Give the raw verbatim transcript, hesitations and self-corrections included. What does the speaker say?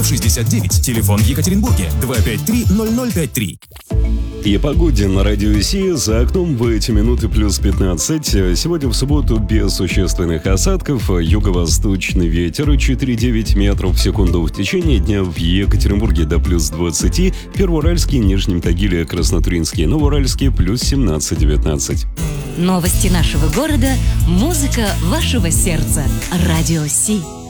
Жуков шестьдесят девять. Телефон в Екатеринбурге два пять три ноль ноль пять три. И погоде на радио Си. За окном в эти минуты плюс пятнадцать. Сегодня в субботу без существенных осадков. Юго-восточный ветер четыре девять метров в секунду. В течение дня в Екатеринбурге до плюс двадцать. Первоуральский, Нижнем Тагиле, Краснотуринский, Новоуральский плюс семнадцать девятнадцать. Новости нашего города, музыка вашего сердца. Радио Си.